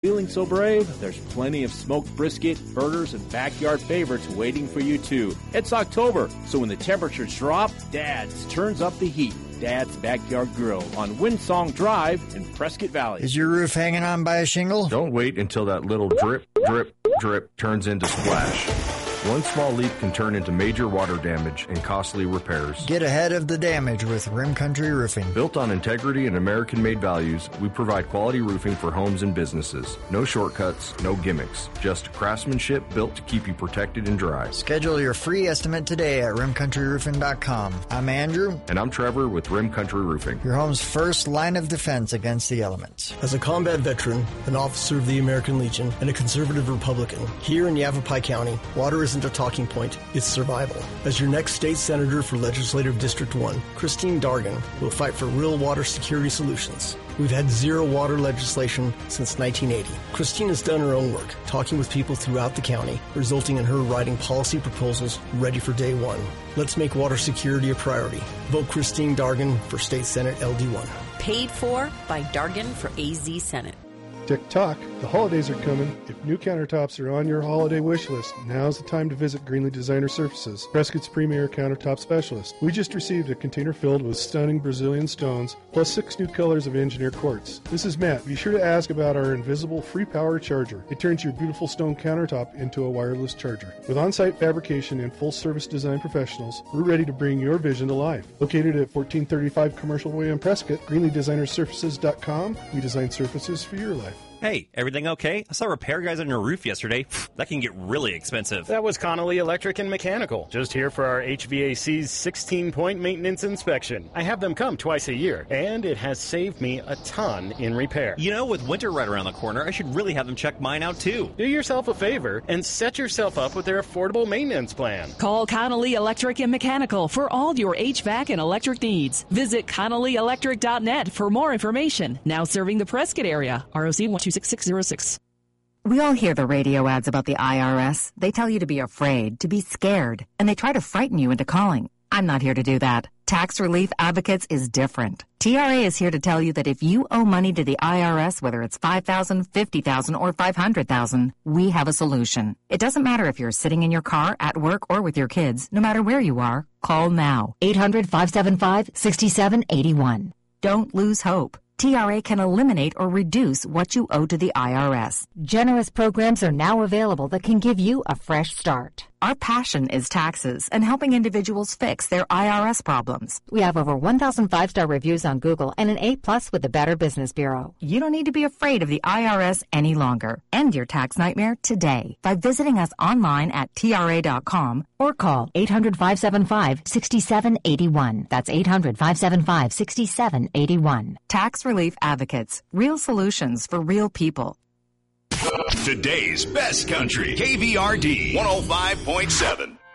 Feeling so brave? There's plenty of smoked brisket, burgers, and backyard favorites waiting for you too. It's October, so when the temperatures drop, Dad's turns up the heat. Dad's Backyard Grill on Windsong Drive in Prescott Valley. Is your roof hanging on by a shingle? Don't wait until that little drip, drip, drip turns into splash. One small leak can turn into major water damage and costly repairs. Get ahead of the damage with Rim Country Roofing. Built on integrity and American-made values, we provide quality roofing for homes and businesses. No shortcuts, no gimmicks. Just craftsmanship built to keep you protected and dry. Schedule your free estimate today at rimcountryroofing.com. I'm Andrew. And I'm Trevor with Rim Country Roofing. Your home's first line of defense against the elements. As a combat veteran, an officer of the American Legion, and a conservative Republican, here in Yavapai County, water isn't a talking point, it's survival. As your next state senator for Legislative District 1, Christine Dargan will fight for real water security solutions. We've had zero water legislation since 1980. Christine has done her own work, talking with people throughout the county, resulting in her writing policy proposals ready for day one. Let's make water security a priority. Vote Christine Dargan for State Senate LD1. Paid for by Dargan for AZ Senate. Tick-tock, the holidays are coming. If new countertops are on your holiday wish list, now's the time to visit Greenlee Designer Surfaces, Prescott's premier countertop specialist. We just received a container filled with stunning Brazilian stones, plus 6 new colors of engineered quartz. This is Matt. Be sure to ask about our invisible free power charger. It turns your beautiful stone countertop into a wireless charger. With on-site fabrication and full-service design professionals, we're ready to bring your vision to life. Located at 1435 Commercial Way in Prescott, GreenleeDesignerSurfaces.com. We design surfaces for your life. Hey, everything okay? I saw repair guys on your roof yesterday. That can get really expensive. That was Connolly Electric and Mechanical. Just here for our HVAC's 16-point maintenance inspection. I have them come twice a year, and it has saved me a ton in repair. You know, with winter right around the corner, I should really have them check mine out, too. Do yourself a favor and set yourself up with their affordable maintenance plan. Call Connolly Electric and Mechanical for all your HVAC and electric needs. Visit ConnollyElectric.net for more information. Now serving the Prescott area. ROC 126606. We all hear the radio ads about the IRS. They tell you to be afraid, to be scared, and they try to frighten you into calling. I'm not here to do that. Tax Relief Advocates is different. TRA is here to tell you that if you owe money to the IRS, whether it's $5,000, $50,000, or $500,000, we have a solution. It doesn't matter if you're sitting in your car, at work, or with your kids. No matter where you are, call now. 800-575-6781. Don't lose hope. TRA can eliminate or reduce what you owe to the IRS. Generous programs are now available that can give you a fresh start. Our passion is taxes and helping individuals fix their IRS problems. We have over 1,000 5-star reviews on Google and an A+ with the Better Business Bureau. You don't need to be afraid of the IRS any longer. End your tax nightmare today by visiting us online at TRA.com or call 800-575-6781. That's 800-575-6781. Tax Relief Advocates. Real solutions for real people. Today's best country, KVRD 105.7.